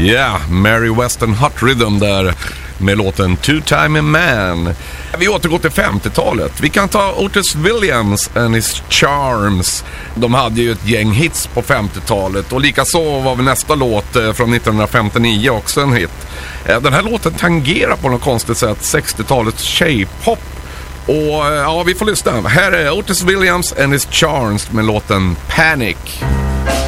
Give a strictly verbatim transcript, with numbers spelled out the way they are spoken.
Yeah, Mary Western Hot Rhythm där med låten Two Time a Man. Vi återgår till femtiotalet. Vi kan ta Otis Williams and his Charms. De hade ju ett gäng hits på femtiotalet. Och likaså var vi nästa låt från nittonhundrafemtionio också en hit. Den här låten tangerar på något konstigt sätt sextiotalets tjejpop. Och ja, vi får lyssna. Här är Otis Williams and his Charms med låten Panic.